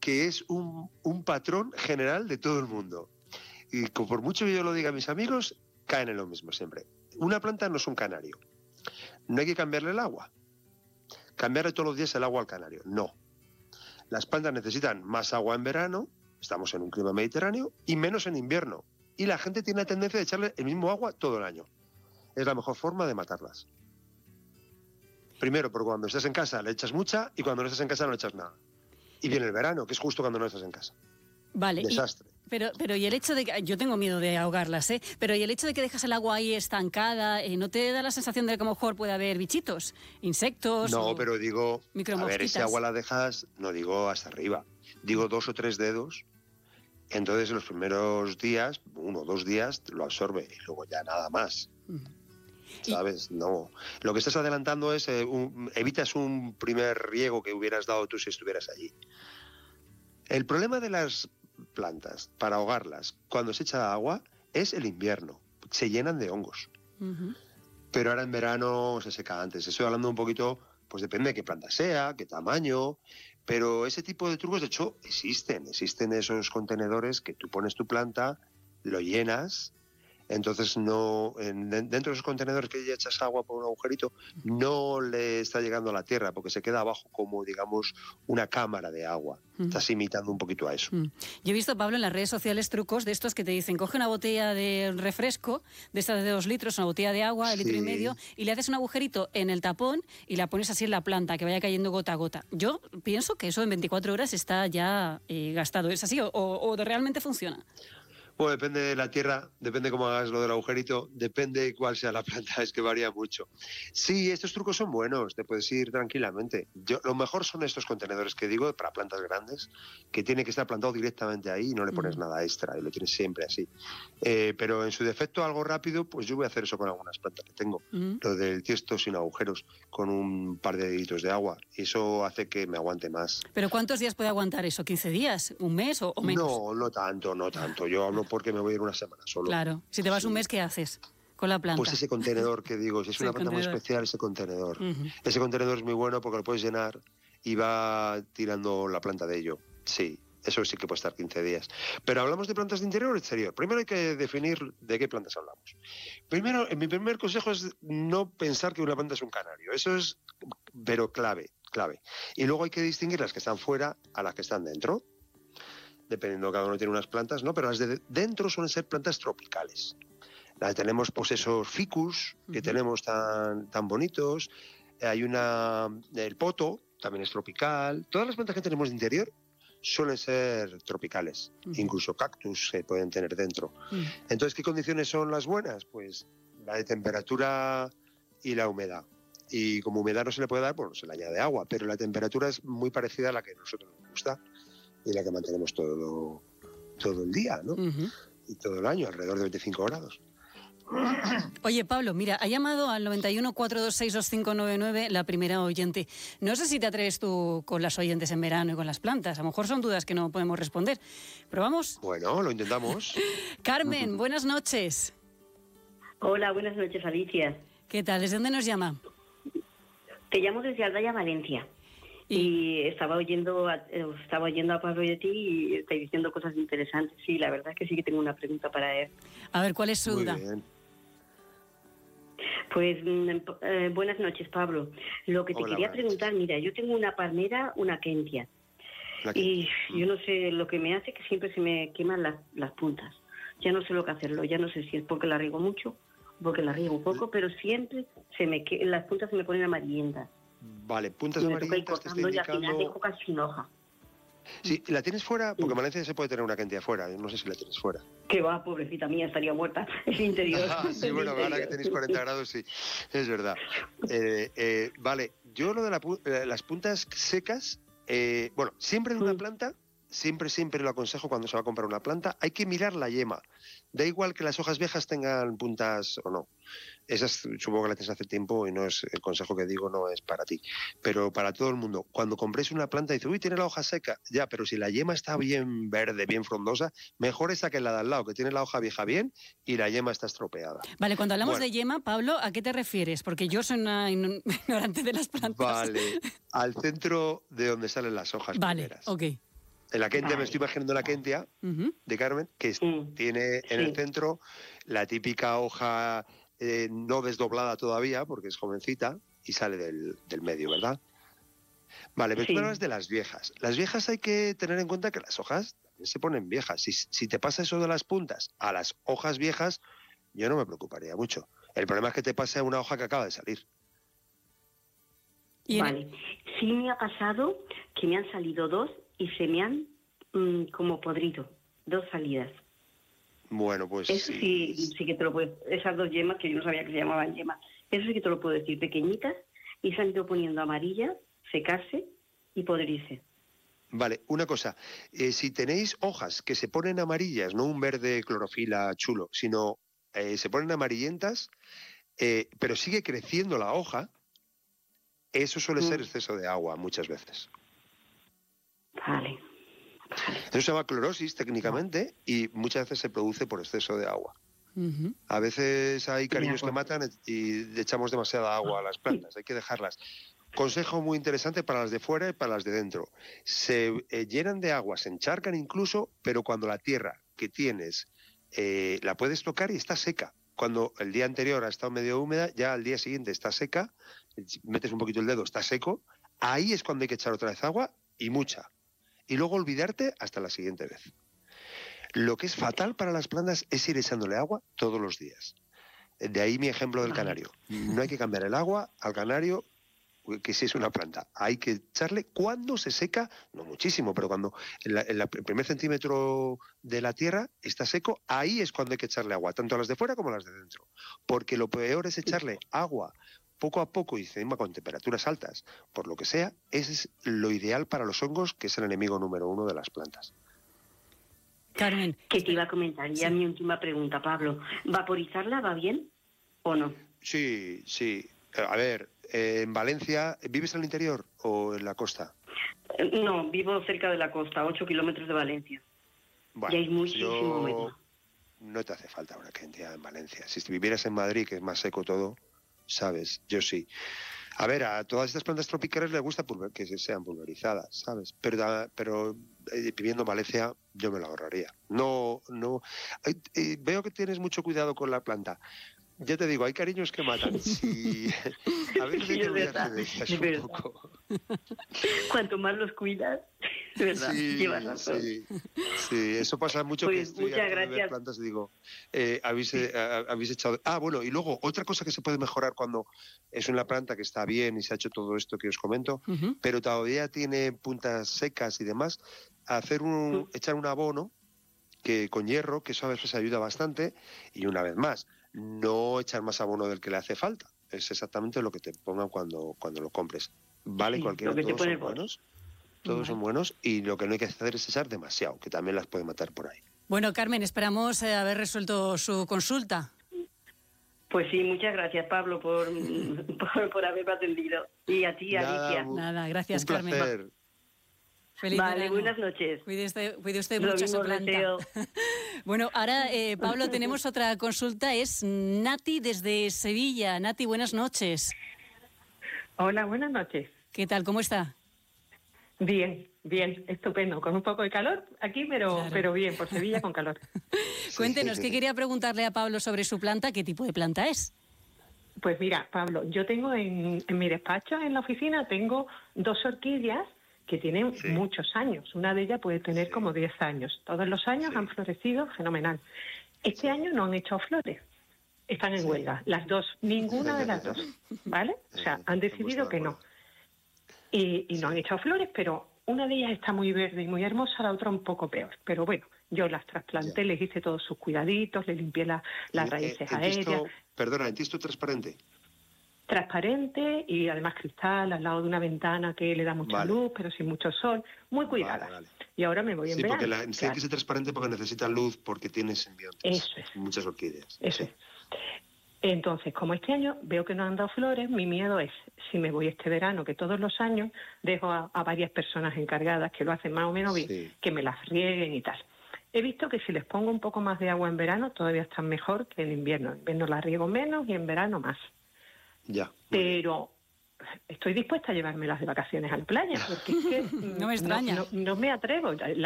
que es un patrón general de todo el mundo. Y por mucho que yo lo diga a mis amigos, caen en lo mismo siempre. Una planta no es un canario. No hay que cambiarle el agua. Cambiarle todos los días el agua al canario. No. Las plantas necesitan más agua en verano, estamos en un clima mediterráneo, y menos en invierno. Y la gente tiene la tendencia de echarle el mismo agua todo el año. Es la mejor forma de matarlas. Primero, porque cuando estás en casa le echas mucha y cuando no estás en casa no le echas nada. Y viene el verano, que es justo cuando no estás en casa. Vale. Desastre. Pero y el hecho de que... Yo tengo miedo de ahogarlas, ¿eh? Pero y el hecho de que dejas el agua ahí estancada, ¿no te da la sensación de que a lo mejor puede haber bichitos? ¿Insectos? No, pero digo, a ver, ese agua la dejas, no digo hasta arriba, digo 2 o 3 dedos, entonces en los primeros días, 1 o 2 días, lo absorbe y luego ya nada más. ¿Sabes? No. Lo que estás adelantando es, evitas un primer riego que hubieras dado tú si estuvieras allí. El problema de las plantas, para ahogarlas, cuando se echa agua, es el invierno. Se llenan de hongos. Pero ahora en verano se seca antes. Estoy hablando un poquito, pues depende de qué planta sea, qué tamaño, pero ese tipo de trucos, de hecho, existen. Existen esos contenedores que tú pones tu planta, lo llenas. Entonces, dentro de esos contenedores que ya echas agua por un agujerito, no le está llegando a la tierra, porque se queda abajo como, digamos, una cámara de agua. Estás imitando un poquito a eso. Yo he visto, Pablo, en las redes sociales trucos de estos que te dicen, coge una botella de refresco, de estas de 2 litros, una botella de agua, de 1,5 litros, y le haces un agujerito en el tapón y la pones así en la planta, que vaya cayendo gota a gota. Yo pienso que eso en 24 horas está ya gastado. ¿Es así o realmente funciona? Bueno, depende de la tierra, depende cómo hagas lo del agujerito, depende cuál sea la planta, es que varía mucho. Sí, estos trucos son buenos, te puedes ir tranquilamente. Lo mejor son estos contenedores que digo, para plantas grandes, que tiene que estar plantado directamente ahí y no le pones nada extra y lo tienes siempre así. Pero en su defecto, algo rápido, pues yo voy a hacer eso con algunas plantas que tengo. Lo del tiesto sin agujeros, con un par de deditos de agua. Y eso hace que me aguante más. ¿Pero cuántos días puede aguantar eso? ¿15 días? ¿Un mes o menos? No, no tanto. Yo hablo porque me voy a ir una semana solo. Claro. Si te vas un mes, ¿qué haces con la planta? Pues ese contenedor que digo, si es una planta muy especial, ese contenedor. Ese contenedor es muy bueno porque lo puedes llenar y va tirando la planta de ello. Sí, eso sí que puede estar 15 días. Pero ¿hablamos de plantas de interior o exterior? Primero hay que definir de qué plantas hablamos. Primero, mi primer consejo es no pensar que una planta es un canario. Eso es, pero clave. Y luego hay que distinguir las que están fuera a las que están dentro. Dependiendo, cada uno tiene unas plantas, ¿no? Pero las de dentro suelen ser plantas tropicales. Tenemos pues esos ficus que tenemos tan bonitos. Hay el poto, también es tropical. Todas las plantas que tenemos de interior suelen ser tropicales. Incluso cactus se pueden tener dentro. Entonces, ¿qué condiciones son las buenas? Pues la de temperatura y la humedad. Y como humedad no se le puede dar, bueno, se le añade agua, pero la temperatura es muy parecida a la que a nosotros nos gusta y la que mantenemos todo el día, ¿no? Y todo el año, alrededor de 25 grados. Oye, Pablo, mira, ha llamado al 91 426 2599 la primera oyente. No sé si te atreves tú con las oyentes en verano y con las plantas. A lo mejor son dudas que no podemos responder. ¿Probamos? Bueno, lo intentamos. Carmen, buenas noches. Hola, buenas noches, Alicia. ¿Qué tal? ¿Desde dónde nos llama? Te llamo desde Aldaya, Valencia. Y estaba oyendo a Pablo y a ti y estáis diciendo cosas interesantes. Sí, la verdad es que sí que tengo una pregunta para él. A ver, ¿cuál es su duda? Bien. Pues buenas noches, Pablo. Lo que te quería preguntar, mira, yo tengo una palmera, una kentia. Y yo no sé, lo que me hace que siempre se me queman las puntas. Ya no sé lo que hacerlo, ya no sé si es porque la riego mucho, porque la riego poco, pero siempre las puntas se me ponen amarillentas. Vale, puntas amarillentas te estoy indicando... Y al final dejo casi sin hoja. Sí, ¿la tienes fuera? Porque en Valencia se puede tener una kentia fuera. No sé si la tienes fuera. Que va, pobrecita mía, estaría muerta. El interior. Sí, bueno, ahora que tenéis 40 grados, sí. Es verdad. Vale, yo lo de las puntas secas... bueno, siempre en una planta, siempre lo aconsejo cuando se va a comprar una planta, hay que mirar la yema. Da igual que las hojas viejas tengan puntas o no. Esas supongo que las tienes hace tiempo y no es el consejo que digo, no es para ti. Pero para todo el mundo, cuando compréis una planta y dices, uy, tiene la hoja seca. Ya, pero si la yema está bien verde, bien frondosa, mejor esa que la de al lado, que tiene la hoja vieja bien y la yema está estropeada. Vale, cuando hablamos de yema, Pablo, ¿a qué te refieres? Porque yo soy una ignorante de las plantas. Vale, al centro de donde salen las hojas primeras. Ok. En la Kentia, me estoy imaginando la Kentia de Carmen, que tiene en el centro la típica hoja no desdoblada todavía, porque es jovencita, y sale del medio, ¿verdad? Vale, pero tú me hablas de las viejas. Las viejas hay que tener en cuenta que las hojas también se ponen viejas. Si te pasa eso de las puntas a las hojas viejas, yo no me preocuparía mucho. El problema es que te pase a una hoja que acaba de salir. Vale. Sí me ha pasado que me han salido 2 y se me han como podrido. 2 salidas. Bueno, pues eso sí que te lo puedo... Esas 2 yemas, que yo no sabía que se llamaban yemas, eso sí que te lo puedo decir, pequeñitas, y se han ido poniendo amarillas, secarse y podrirse. Vale, una cosa, si tenéis hojas que se ponen amarillas, no un verde clorofila chulo, sino se ponen amarillentas, pero sigue creciendo la hoja, eso suele ser exceso de agua muchas veces. Vale. Eso se llama clorosis técnicamente y muchas veces se produce por exceso de agua. A veces hay cariños que matan y le echamos demasiada agua a las plantas, hay que dejarlas. Consejo muy interesante para las de fuera y para las de dentro. Se llenan de agua, se encharcan incluso, pero cuando la tierra que tienes la puedes tocar y está seca. Cuando el día anterior ha estado medio húmeda, ya al día siguiente está seca, metes un poquito el dedo, está seco, ahí es cuando hay que echar otra vez agua y mucha. Y luego olvidarte hasta la siguiente vez. Lo que es fatal para las plantas es ir echándole agua todos los días. De ahí mi ejemplo del canario. No hay que cambiar el agua al canario, que si es una planta. Hay que echarle cuando se seca, no muchísimo, pero cuando el primer centímetro de la tierra está seco, ahí es cuando hay que echarle agua, tanto a las de fuera como a las de dentro. Porque lo peor es echarle agua poco a poco y encima con temperaturas altas, por lo que sea, ese es lo ideal para los hongos, que es el enemigo número 1 de las plantas. Carmen. Que te iba a comentar, ya mi última pregunta, Pablo. ¿Vaporizarla va bien o no? Sí. A ver, en Valencia, ¿vives en el interior o en la costa? No, vivo cerca de la costa, 8 kilómetros de Valencia. Bueno, y hay muchísimo humedad. No te hace falta una cantidad en Valencia. Si vivieras en Madrid, que es más seco todo, ¿sabes? Yo sí. A ver, a todas estas plantas tropicales les gusta que sean pulverizadas, ¿sabes? Pero viviendo en Valencia yo me lo ahorraría. No. Veo que tienes mucho cuidado con la planta. Ya te digo, hay cariños que matan. Sí. A veces hay que olvidarse de ellas un poco. Cuanto más los cuidas, de verdad, llevas razón. Sí, eso pasa mucho. Pues que estoy muchas gracias. De ver plantas y digo, habéis echado... bueno, y luego, otra cosa que se puede mejorar cuando es una planta que está bien y se ha hecho todo esto que os comento, pero todavía tiene puntas secas y demás, echar un abono que con hierro, que eso a veces ayuda bastante, y una vez más, no echar más abono del que le hace falta. Es exactamente lo que te pongan cuando lo compres. Vale, cualquiera, todos son buenos. Todos son buenos y lo que no hay que hacer es echar demasiado, que también las puede matar por ahí. Bueno, Carmen, esperamos haber resuelto su consulta. Pues sí, muchas gracias, Pablo, por haberme atendido. Y a ti, Alicia. Nada, gracias, un Carmen. Placer. Feliz verano. Buenas noches. Cuide usted mucho su planta. Bueno, ahora, Pablo, tenemos otra consulta. Es Nati desde Sevilla. Nati, buenas noches. Hola, buenas noches. ¿Qué tal? ¿Cómo está? Bien, estupendo. Con un poco de calor aquí, pero bien, por Sevilla con calor. Cuéntenos, ¿qué quería preguntarle a Pablo sobre su planta? ¿Qué tipo de planta es? Pues mira, Pablo, yo tengo en mi despacho, en la oficina, tengo 2 orquídeas que tienen muchos años. Una de ellas puede tener como 10 años. Todos los años han florecido fenomenal. Este año no han echado flores. Están en huelga. Las dos, ninguna de las dos, ¿vale? O sea, han decidido que no. Y no han echado flores, pero una de ellas está muy verde y muy hermosa, la otra un poco peor. Pero bueno, yo las trasplanté, les hice todos sus cuidaditos, les limpié las raíces aéreas. Perdona, ¿en tiesto transparente? Transparente y además cristal al lado de una ventana que le da mucha luz, pero sin mucho sol, muy cuidada. Vale. Y ahora me voy en verano. Sí, porque tiene que ser transparente porque necesita luz, porque tiene simbiontes. Eso es. Muchas orquídeas. Eso es. Entonces, como este año veo que no han dado flores, mi miedo es, si me voy este verano, que todos los años dejo a varias personas encargadas que lo hacen más o menos bien, que me las rieguen y tal. He visto que si les pongo un poco más de agua en verano, todavía están mejor que en invierno. En invierno las riego menos y en verano más. Ya. Pero estoy dispuesta a llevármelas de vacaciones a la playa, porque es que no me extraña. No me atrevo.